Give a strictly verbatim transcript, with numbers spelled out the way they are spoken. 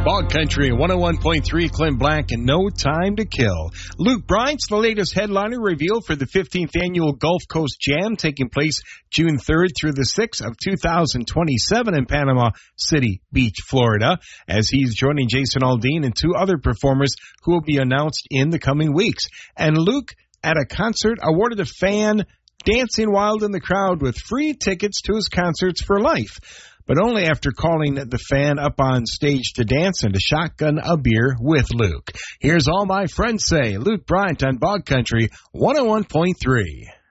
Bog Country one oh one point three, Clint Black, and No Time to Kill. Luke Bryant's the latest headliner revealed for the fifteenth annual Gulf Coast Jam, taking place June third through the sixth of two thousand twenty-seven in Panama City Beach, Florida, as he's joining Jason Aldean and two other performers who will be announced in the coming weeks. And Luke, at a concert, awarded a fan dancing wild in the crowd with free tickets to his concerts for life, but only after calling the fan up on stage to dance and to shotgun a beer with Luke. Here's All My Friends Say, Luke Bryant on Bog Country one oh one point three.